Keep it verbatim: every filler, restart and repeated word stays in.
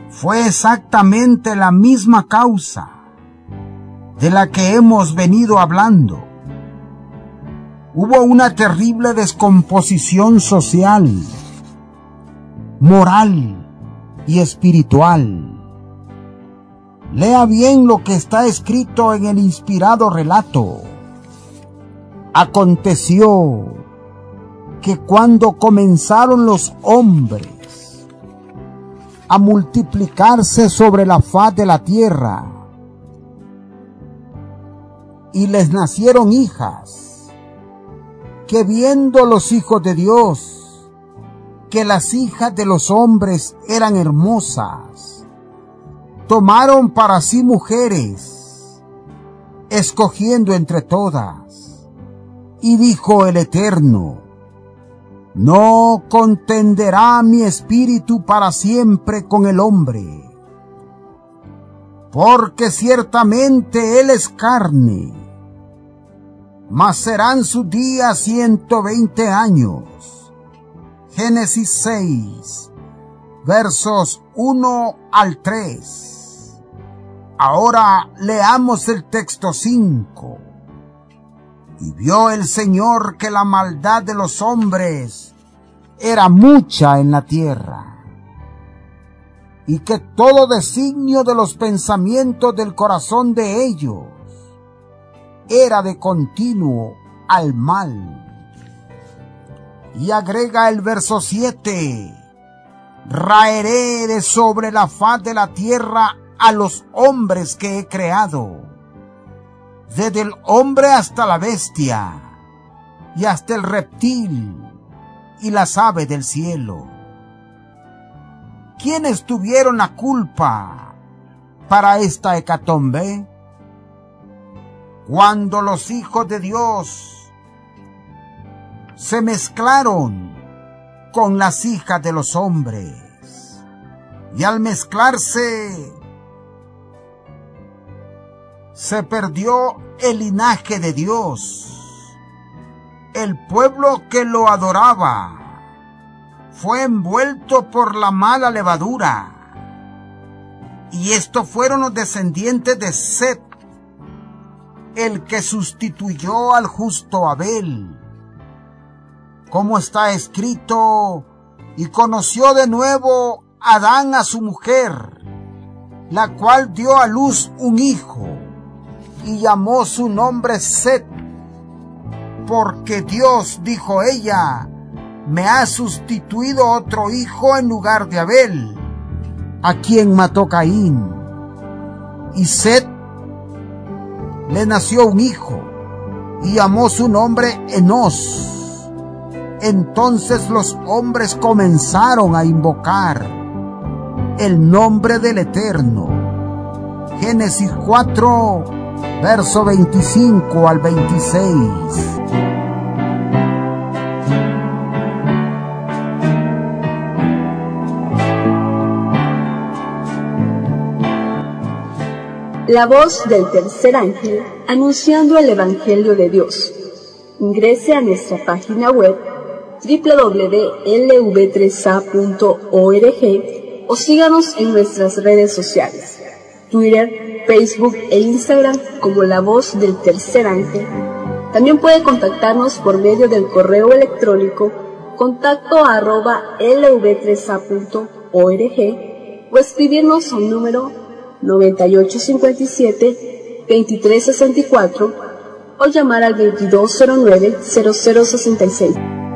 fue exactamente la misma causa de la que hemos venido hablando. Hubo una terrible descomposición social, moral y espiritual. Lea bien lo que está escrito en el inspirado relato. Aconteció que cuando comenzaron los hombres a multiplicarse sobre la faz de la tierra y les nacieron hijas, que viendo los hijos de Dios que las hijas de los hombres eran hermosas, tomaron para sí mujeres, escogiendo entre todas. Y dijo el Eterno: no contenderá mi espíritu para siempre con el hombre, porque ciertamente él es carne, mas serán sus días ciento veinte años. Génesis seis, versos uno al tres. Ahora leamos el texto cinco. Y vio el Señor que la maldad de los hombres era mucha en la tierra, y que todo designio de los pensamientos del corazón de ellos era de continuo al mal. Y agrega el verso siete: raeré de sobre la faz de la tierra a los hombres que he creado, desde el hombre hasta la bestia, y hasta el reptil y las aves del cielo. ¿Quiénes tuvieron la culpa para esta hecatombe? Cuando los hijos de Dios se mezclaron con las hijas de los hombres, y al mezclarse se perdió el linaje de Dios. El pueblo que lo adoraba fue envuelto por la mala levadura. Y estos fueron los descendientes de Set, el que sustituyó al justo Abel. Como está escrito: y conoció de nuevo Adán a su mujer, la cual dio a luz un hijo, y llamó su nombre Set, porque Dios, dijo ella, me ha sustituido otro hijo en lugar de Abel, a quien mató Caín. Y Set le nació un hijo, y llamó su nombre Enós. Entonces los hombres comenzaron a invocar el nombre del Eterno. Génesis cuatro, verso veinticinco al veintiséis. La voz del tercer ángel anunciando el Evangelio de Dios. Ingrese a nuestra página web doble u doble u doble u punto l v tres a punto org o síganos en nuestras redes sociales, Twitter, Facebook e Instagram como La Voz del Tercer Ángel. También puede contactarnos por medio del correo electrónico contacto arroba l v tres a punto org o escribirnos a un número noventa y ocho cincuenta y siete, veintitrés sesenta y cuatro o llamar al veintidós cero nueve, cero cero sesenta y seis.